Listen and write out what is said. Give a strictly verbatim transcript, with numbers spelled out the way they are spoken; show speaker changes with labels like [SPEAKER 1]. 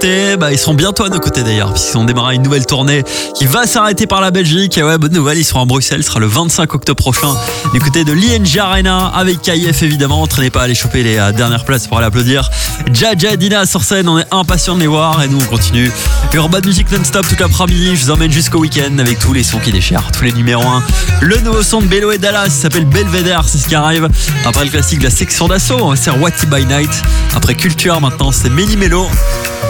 [SPEAKER 1] côtés. Bah, ils seront bientôt à nos côtés d'ailleurs, puisqu'ils ont démarré une nouvelle tournée qui va s'arrêter par la Belgique. Et ouais, bonne nouvelle, ils seront à Bruxelles, ce sera le vingt-cinq octobre prochain, du côté de l'I N G Arena, avec K I F évidemment. Traînez pas à aller choper les euh, dernières places pour aller applaudir Jaja, Dina sur scène, on est impatients de les voir. Et nous on continue Urban Music non-stop toute l'après-midi. Je vous emmène jusqu'au week-end avec tous les sons qui déchirent, tous les numéros un. Le nouveau son de Bello et Dallas s'appelle Belvedere, c'est ce qui arrive. Après le classique de la section d'assaut, on va faire What by Night. Après Culture, maintenant c'est Méli Mélo.